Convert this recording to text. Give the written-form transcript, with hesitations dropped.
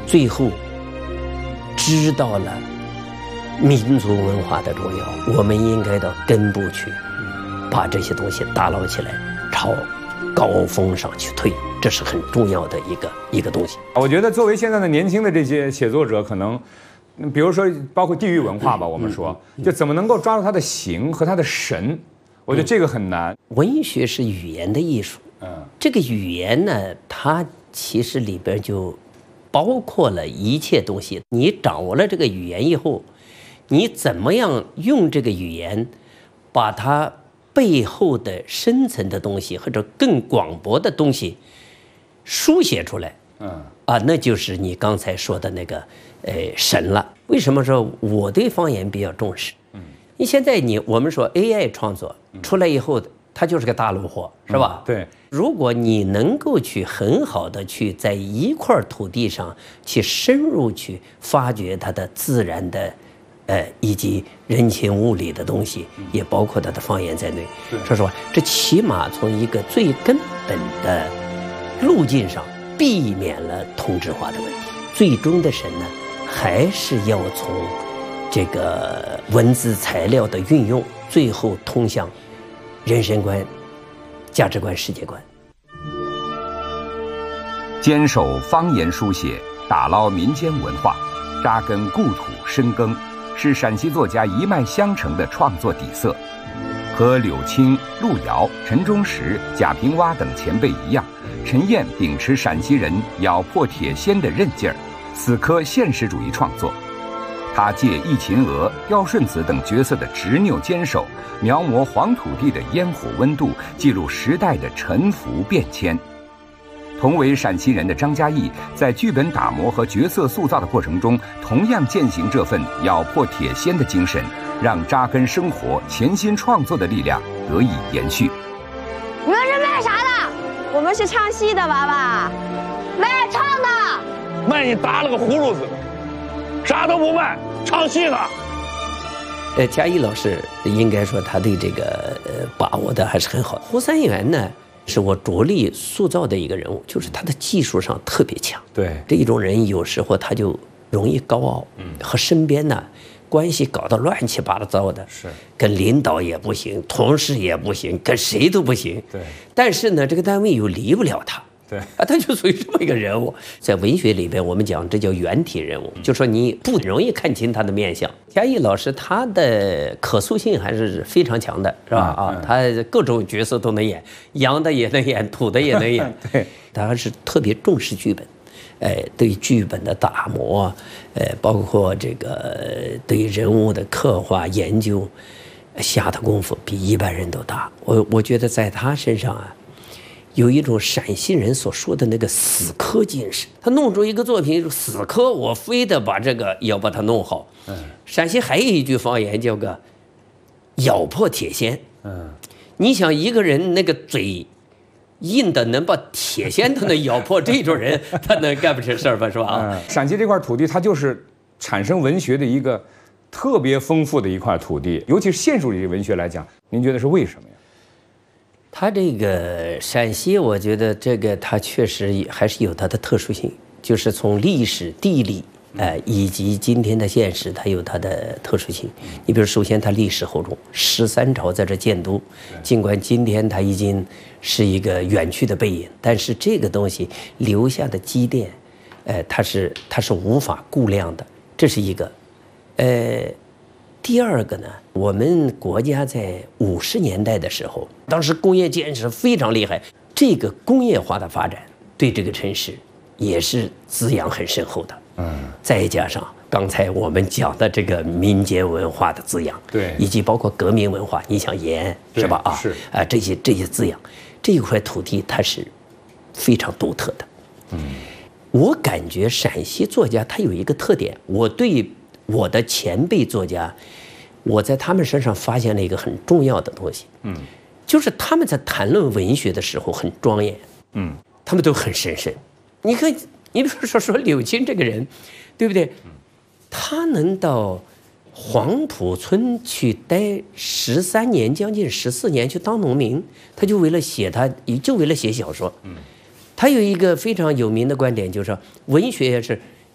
最后知道了民族文化的重要，我们应该到根部去，把这些东西打捞起来，朝高峰上去推，这是很重要的一个东西。 我觉得作为现在的年轻的这些写作者，可能，比如说包括地域文化吧，我们说，就怎么能够抓住它的形和它的神，我觉得这个很难。 文学是语言的艺术，这个语言呢，它其实里边就包括了一切东西。你掌握了这个语言以后，你怎么样用这个语言，把它背后的深层的东西或者更广博的东西书写出来，那就是你刚才说的那个神了。为什么说我对方言比较重视？你现在我们说 AI 创作出来以后，它就是个大陆货，是吧？ 对。 如果你能够去很好的去在一块土地上去深入去发掘它的自然的。以及人情物理的东西，也包括它的方言在内。说实话，这起码从一个最根本的路径上避免了同质化的问题。最终的神呢，还是要从这个文字材料的运用，最后通向人生观、价值观、世界观。 坚守方言书写，打捞民间文化，扎根故土深耕，是陕西作家一脉相承的创作底色。和柳青、路遥、陈忠实、贾平凹等前辈一样，陈燕秉持陕西人咬破铁锨的韧劲儿，死磕现实主义创作。他借忆秦娥、刁顺子等角色的执拗坚守，描摹黄土地的烟火温度，记录时代的沉浮变迁。同为陕西人的张嘉译，在剧本打磨和角色塑造的过程中，同样践行这份咬破铁锨的精神，让扎根生活、潜心创作的力量得以延续。 你们是卖啥的？我们是唱戏的娃娃，卖唱的。 卖你打了个葫芦似的，啥都不卖，唱戏呢。 嘉译老师应该说他对这个把握的还是很好。胡三元呢，是我着力塑造的一个人物，就是他的技术上特别强。 对， 这一种人有时候他就容易高傲，和身边呢关系搞得乱七八糟的， 是跟领导也不行，同事也不行，跟谁都不行。 对， 但是呢，这个单位又离不了他。 对他就属于这么一个人物。在文学里边，我们讲这叫原体人物，就说你不容易看清他的面相。嘉译老师他的可塑性还是非常强的，是吧？他各种角色都能演，洋的也能演，土的也能演。 对， 他还是特别重视剧本，对剧本的打磨，包括这个对人物的刻画研究，下的功夫比一般人都大。我觉得在他身上啊，有一种陕西人所说的那个死磕精神。他弄出一个作品死磕，我非得把这个要把它弄好。陕西还有一句方言叫个咬破铁锨。你想一个人那个嘴硬的能把铁锨都能咬破，这种人他能干不成事儿吧？是吧？ 陕西这块土地，它就是产生文学的一个特别丰富的一块土地，尤其是现实主义文学来讲，您觉得是为什么呀？ 它这个陕西，我觉得这个它确实还是有它的特殊性，就是从历史、地理，以及今天的现实，它有它的特殊性。你比如，首先它历史厚重，13朝在这建都，尽管今天它已经是一个远去的背影，但是这个东西留下的积淀，它是无法估量的，这是一个。第二个呢，我们国家在50年代的时候，当时工业建设非常厉害，这个工业化的发展对这个城市也是滋养很深厚的。再加上刚才我们讲的这个民间文化的滋养， 对， 以及包括革命文化，你想延安是吧？ 是这些滋养，这一块土地它是非常独特的。我感觉陕西作家他有一个特点，我对我的前辈作家，我在他们身上发现了一个很重要的东西，就是他们在谈论文学的时候很庄严，他们都很神圣。你看，你比如说柳青这个人，对不对？他能到黄浦村去待13年，将近14年去当农民，他就为了写小说。他有一个非常有名的观点，就是说文学是